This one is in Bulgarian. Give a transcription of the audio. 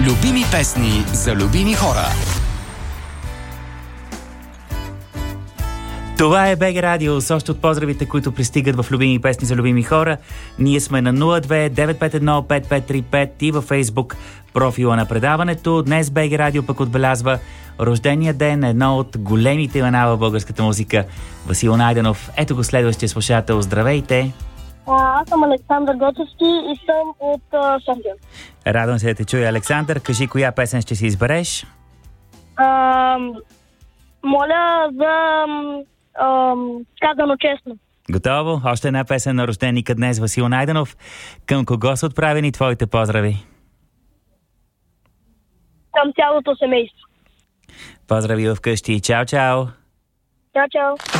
Любими песни за любими хора. Това е БГ Радио с още от поздравите, които пристигат в любими песни за любими хора. Ние сме на 02-951-5535 и във Фейсбук профила на предаването. Днес БГ Радио пък отбелязва рождения ден на едно от големите имена в българската музика, Васил Найденов. Ето го следващия слушател. Здравейте! Аз съм Александър Гоцевски и съм от София. Радвам се да те чуя, Александър. Кажи, коя песен ще си избереш? Моля за казано честно. Готово. Още една песен на рожденика днес, Васил Найденов. Към кого са отправени твоите поздрави? Към цялото семейство. Поздрави вкъщи. Чао, чао! Чао, чао!